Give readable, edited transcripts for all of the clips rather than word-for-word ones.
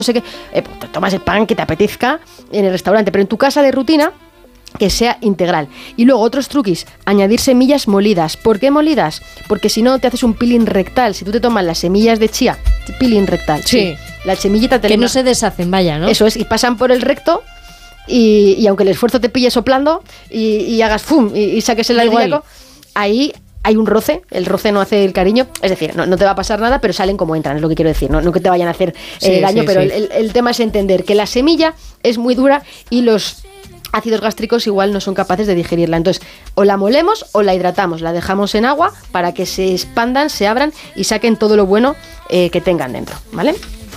sé qué, pues te tomas el pan que te apetezca en el restaurante, pero en tu casa de rutina que sea integral. Y luego otros truquis, añadir semillas molidas. ¿Por qué molidas? Porque si no te haces un peeling rectal. Si tú te tomas las semillas de chía, peeling rectal. Sí. La semillita que no se deshacen, vaya, ¿no? Eso es, y pasan por el recto y aunque el esfuerzo te pille soplando y hagas fum y saques el aire, ahí hay un roce, el roce no hace el cariño, es decir, no te va a pasar nada, pero salen como entran, es lo que quiero decir, no que te vayan a hacer daño, pero el tema es entender que la semilla es muy dura y los ácidos gástricos igual no son capaces de digerirla. Entonces, o la molemos o la hidratamos, la dejamos en agua para que se expandan, se abran y saquen todo lo bueno que tengan dentro, ¿vale?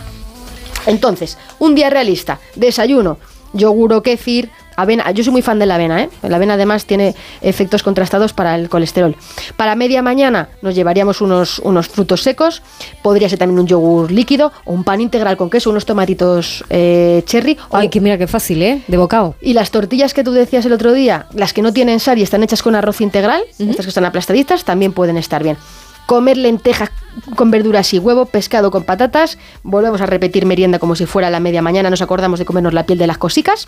Entonces, un día realista, desayuno, yogur o kéfir, avena. Yo soy muy fan de la avena, ¿eh? La avena además tiene efectos contrastados para el colesterol. Para media mañana nos llevaríamos unos frutos secos, podría ser también un yogur líquido o un pan integral con queso, unos tomatitos cherry. Ay, que mira qué fácil, ¿eh? De bocado. Y las tortillas que tú decías el otro día, las que no tienen sal y están hechas con arroz integral, estas que están aplastaditas, también pueden estar bien. Comer lentejas con verduras y huevo, pescado con patatas. Volvemos a repetir merienda como si fuera la media mañana, nos acordamos de comernos la piel de las cosicas.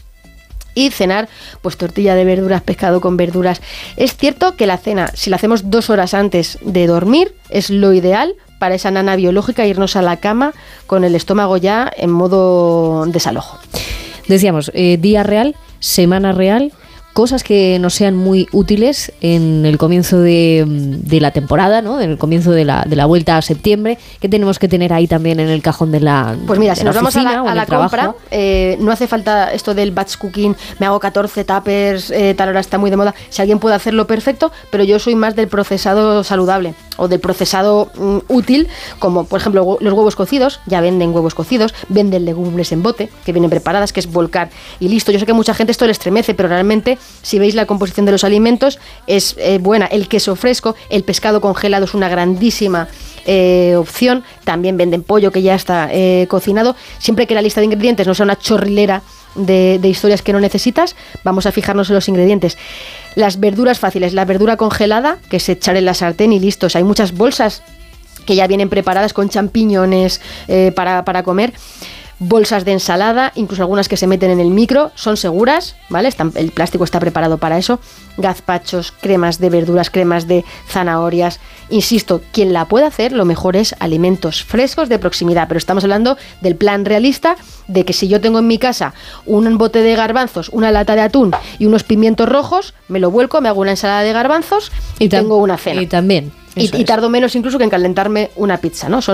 Y cenar, pues tortilla de verduras, pescado con verduras. Es cierto que la cena, si la hacemos 2 horas antes de dormir, es lo ideal para esa nana biológica, irnos a la cama con el estómago ya en modo desalojo. Decíamos, día real, semana real, cosas que nos sean muy útiles en el comienzo de la temporada, ¿no? En el comienzo de la vuelta a septiembre, que tenemos que tener ahí también en el cajón de la Pues mira, si nos vamos a la trabajo. compra, no hace falta esto del batch cooking, me hago 14 tuppers, tal hora está muy de moda. Si alguien puede hacerlo, perfecto, pero yo soy más del procesado saludable o del procesado útil, como por ejemplo los huevos cocidos, ya venden huevos cocidos, venden legumbres en bote, que vienen preparadas, que es volcar y listo. Yo sé que a mucha gente esto le estremece, pero realmente si veis la composición de los alimentos es buena. El queso fresco, el pescado congelado es una grandísima opción. También venden pollo que ya está cocinado. Siempre que la lista de ingredientes no sea una chorrilera de historias que no necesitas, vamos a fijarnos en los ingredientes. Las verduras fáciles, la verdura congelada, que es echar en la sartén y listo. O sea, hay muchas bolsas que ya vienen preparadas con champiñones para comer. Bolsas de ensalada, incluso algunas que se meten en el micro, son seguras, ¿vale? El plástico está preparado para eso. Gazpachos, cremas de verduras, cremas de zanahorias. Insisto, quien la puede hacer, lo mejor es alimentos frescos de proximidad, pero estamos hablando del plan realista de que si yo tengo en mi casa un bote de garbanzos, una lata de atún y unos pimientos rojos, me lo vuelco, me hago una ensalada de garbanzos y tengo una cena. Y también... Y tardo menos incluso que en calentarme una pizza, ¿no?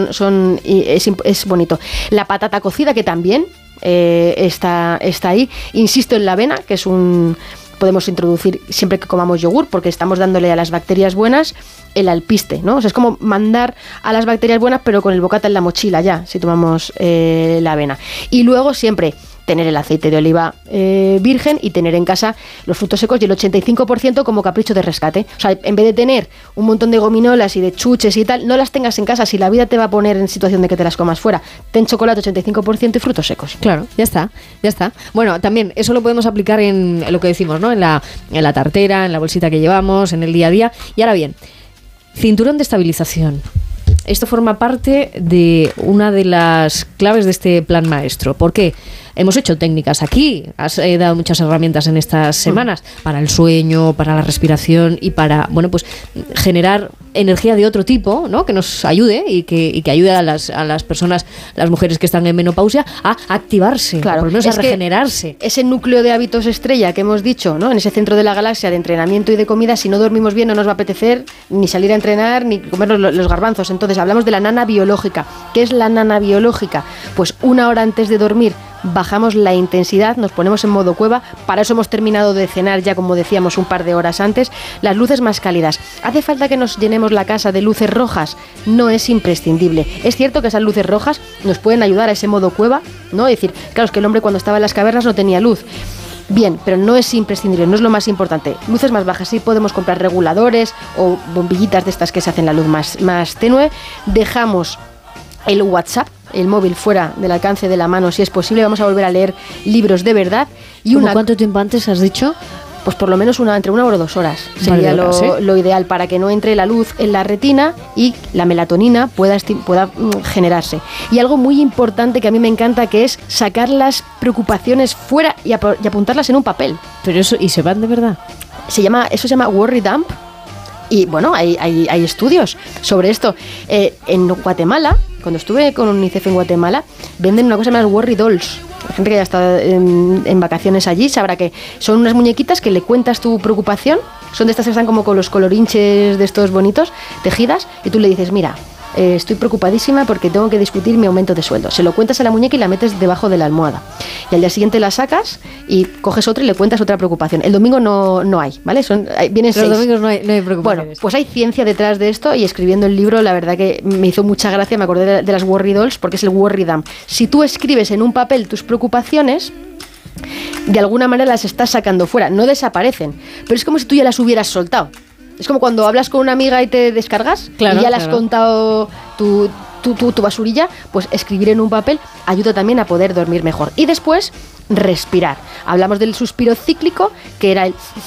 Es bonito. La patata cocida, que también está ahí. Insisto en la avena, que es podemos introducir siempre que comamos yogur, porque estamos dándole a las bacterias buenas el alpiste, ¿no? O sea, es como mandar a las bacterias buenas, pero con el bocata en la mochila ya, si tomamos la avena. Y luego siempre tener el aceite de oliva virgen y tener en casa los frutos secos y el 85% como capricho de rescate. O sea, en vez de tener un montón de gominolas y de chuches y tal, no las tengas en casa. Si la vida te va a poner en situación de que te las comas fuera, ten chocolate 85% y frutos secos. Claro, ya está. Bueno, también eso lo podemos aplicar en lo que decimos, ¿no? En la tartera, en la bolsita que llevamos, en el día a día. Y ahora bien, cinturón de estabilización. Esto forma parte de una de las claves de este plan maestro. ¿Por qué? Hemos hecho técnicas aquí, has dado muchas herramientas en estas semanas para el sueño, para la respiración y para, bueno, pues generar energía de otro tipo, ¿no? Que nos ayude y que ayude a las personas, las mujeres que están en menopausia, a activarse, claro, por lo menos a regenerarse. Ese núcleo de hábitos estrella que hemos dicho, ¿no? En ese centro de la galaxia de entrenamiento y de comida, si no dormimos bien no nos va a apetecer ni salir a entrenar ni comernos los garbanzos. Entonces hablamos de la nana biológica. ¿Qué es la nana biológica? Pues 1 hora antes de dormir bajamos la intensidad, nos ponemos en modo cueva. Para eso hemos terminado de cenar ya, como decíamos, un par de horas antes. Las luces más cálidas. ¿Hace falta que nos llenemos la casa de luces rojas? No es imprescindible. Es cierto que esas luces rojas nos pueden ayudar a ese modo cueva, ¿no? Es decir, claro, es que el hombre cuando estaba en las cavernas no tenía luz. Bien, pero no es imprescindible, no es lo más importante. Luces más bajas, sí podemos comprar reguladores o bombillitas de estas que se hacen la luz más tenue. Dejamos el WhatsApp, el móvil, fuera del alcance de la mano si es posible. Vamos a volver a leer libros de verdad. ¿Cuánto tiempo antes has dicho? pues por lo menos entre 1 hora o 2 horas sería lo ideal para que no entre la luz en la retina y la melatonina pueda generarse. Y algo muy importante que a mí me encanta, que es sacar las preocupaciones fuera y apuntarlas en un papel. Pero eso, ¿y se van de verdad? Eso se llama worry dump. Y bueno, hay estudios sobre esto. En Guatemala, cuando estuve con UNICEF en Guatemala, venden una cosa llamada worry dolls. La gente que ya está en vacaciones allí sabrá que son unas muñequitas que le cuentas tu preocupación. Son de estas que están como con los colorinches de estos bonitos, tejidas, y tú le dices, mira, estoy preocupadísima porque tengo que discutir mi aumento de sueldo. Se lo cuentas a la muñeca y la metes debajo de la almohada. Y al día siguiente la sacas y coges otra y le cuentas otra preocupación. El domingo no hay, ¿vale? Vienen 6. Los domingos no hay preocupaciones. Bueno, pues hay ciencia detrás de esto, y escribiendo el libro, la verdad que me hizo mucha gracia, me acordé de las worry dolls, porque es el worry dump. Si tú escribes en un papel tus preocupaciones, de alguna manera las estás sacando fuera, no desaparecen, pero es como si tú ya las hubieras soltado. Es como cuando hablas con una amiga y te descargas, claro, y ya le has contado tu basurilla. Pues escribir en un papel ayuda también a poder dormir mejor. Y después, respirar. Hablamos del suspiro cíclico, que era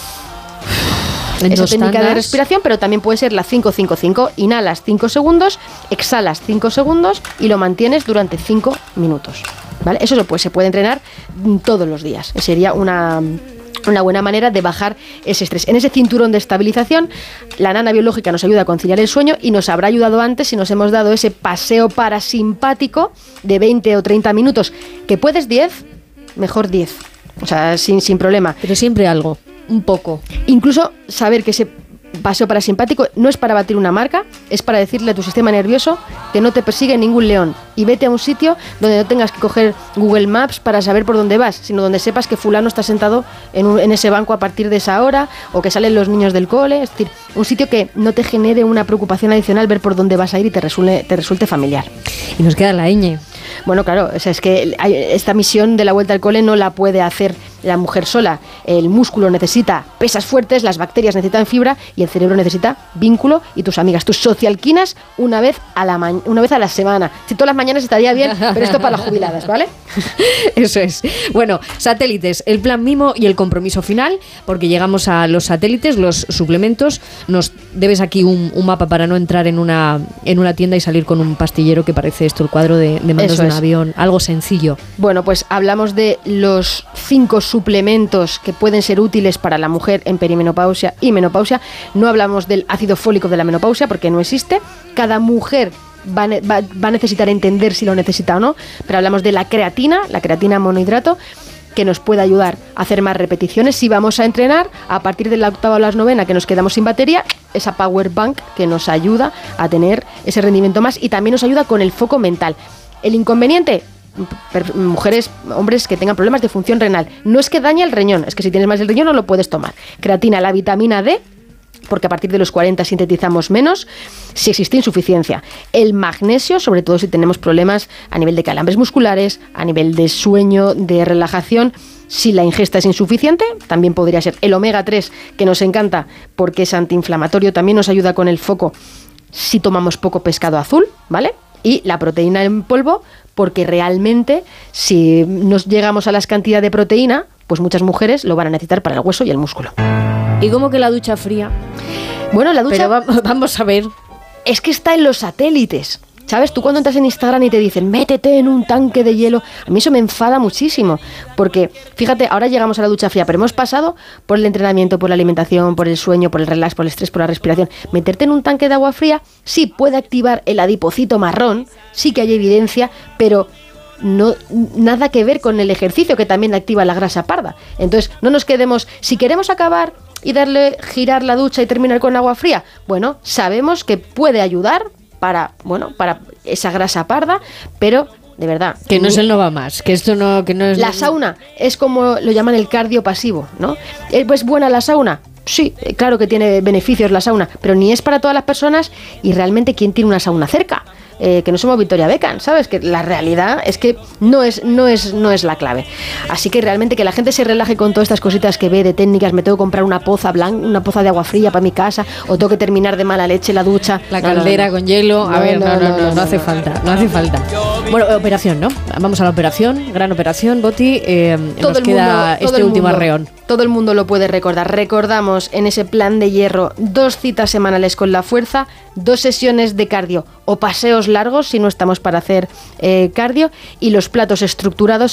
esa técnica de respiración, pero también puede ser la 5-5-5. Inhalas 5 segundos, exhalas 5 segundos y lo mantienes durante 5 minutos. ¿Vale? Eso se puede entrenar todos los días. Sería una buena manera de bajar ese estrés. En ese cinturón de estabilización, la nana biológica nos ayuda a conciliar el sueño, y nos habrá ayudado antes si nos hemos dado ese paseo parasimpático de 20 o 30 minutos. Que puedes 10, mejor 10. O sea, sin problema. Pero siempre algo, un poco. Incluso saber que ese paseo parasimpático no es para batir una marca, es para decirle a tu sistema nervioso que no te persigue ningún león, y vete a un sitio donde no tengas que coger Google Maps para saber por dónde vas, sino donde sepas que fulano está sentado en ese banco a partir de esa hora, o que salen los niños del cole. Es decir, un sitio que no te genere una preocupación adicional ver por dónde vas a ir y te resulte familiar. Y nos queda la ñ. Bueno, claro, o sea, es que esta misión de la vuelta al cole no la puede hacer la mujer sola. El músculo necesita pesas fuertes, las bacterias necesitan fibra y el cerebro necesita vínculo y tus amigas, tus socialquinas, una vez a la semana. Si todas las mañanas estaría bien, pero esto para las jubiladas, ¿vale? Eso es. Bueno, satélites, el plan mimo y el compromiso final, porque llegamos a los satélites, los suplementos. Nos debes aquí un mapa para no entrar en una tienda y salir con un pastillero que parece esto el cuadro de mandos de un avión, algo sencillo. Bueno, pues hablamos de los 5 suplementos que pueden ser útiles para la mujer en perimenopausia y menopausia. No hablamos del ácido fólico de la menopausia porque no existe. Cada mujer va a necesitar entender si lo necesita o no, pero hablamos de la creatina monohidrato, que nos puede ayudar a hacer más repeticiones si vamos a entrenar. A partir de la 8ª o la 9ª, que nos quedamos sin batería, esa power bank que nos ayuda a tener ese rendimiento más, y también nos ayuda con el foco mental. El inconveniente, mujeres, hombres que tengan problemas de función renal. No es que dañe el riñón, es que si tienes más el riñón no lo puedes tomar. Creatina, la vitamina D, porque a partir de los 40 sintetizamos menos, si existe insuficiencia. El magnesio, sobre todo si tenemos problemas a nivel de calambres musculares, a nivel de sueño, de relajación. Si la ingesta es insuficiente, también podría ser. El omega 3, que nos encanta porque es antiinflamatorio, también nos ayuda con el foco si tomamos poco pescado azul, ¿vale? Y la proteína en polvo, porque realmente si nos llegamos a las cantidades de proteína, pues muchas mujeres lo van a necesitar para el hueso y el músculo. ¿Y cómo que la ducha fría? Bueno, la ducha... Pero vamos a ver. Es que está en los satélites. ¿Sabes? Tú cuando entras en Instagram y te dicen métete en un tanque de hielo, a mí eso me enfada muchísimo, porque fíjate, ahora llegamos a la ducha fría, pero hemos pasado por el entrenamiento, por la alimentación, por el sueño, por el relax, por el estrés, por la respiración. Meterte en un tanque de agua fría sí puede activar el adipocito marrón, sí que hay evidencia, pero no nada que ver con el ejercicio, que también activa la grasa parda. Entonces no nos quedemos, si queremos acabar y girar la ducha y terminar con agua fría, bueno, sabemos que puede ayudar para esa grasa parda, pero de verdad que no es el no va más, que esto no es la sauna, es como lo llaman el cardio pasivo, ¿no? ¿Es buena la sauna? Sí, claro que tiene beneficios la sauna, pero ni es para todas las personas, y realmente ¿quién tiene una sauna cerca? que no somos Victoria Beckham, ¿sabes? Que la realidad es que no es la clave. Así que realmente que la gente se relaje con todas estas cositas que ve de técnicas. Me tengo que comprar una poza blanca, una poza de agua fría para mi casa, o tengo que terminar de mala leche la ducha. La caldera con hielo. A ver, no hace falta. No hace falta. Bueno, operación, ¿no? Vamos a la operación. Gran operación, Boti. Nos queda este último arreón. Todo el mundo lo puede recordar. Recordamos en ese plan de hierro 2 citas semanales con la fuerza, 2 sesiones de cardio o paseos largos si no estamos para hacer cardio, y los platos estructurados